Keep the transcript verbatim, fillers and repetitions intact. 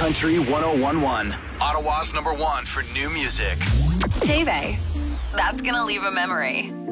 Country one oh one one. Ottawa's number one for new music. Teve. That's gonna leave a memory.